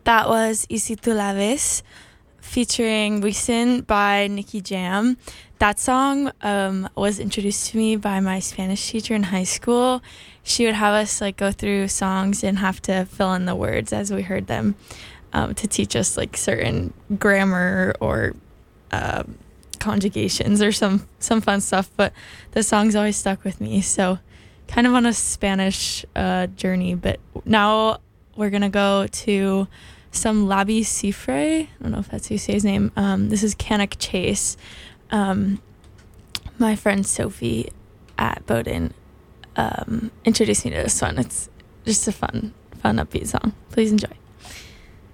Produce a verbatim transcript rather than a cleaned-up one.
That was Y Si Tu La Ves, featuring Recent by Nicky Jam. That song um, was introduced to me by my Spanish teacher in high school. She would have us like go through songs and have to fill in the words as we heard them um, to teach us like certain grammar or uh, conjugations or some, some fun stuff. But the songs always stuck with me. So kind of on a Spanish uh, journey. But now we're going to go to some Labi Siffre. I don't know if that's how you say his name. Um, this is Canuck Chase. Um, my friend Sophie at Bowdoin um, introduced me to this one. It's just a fun, fun upbeat song. Please enjoy.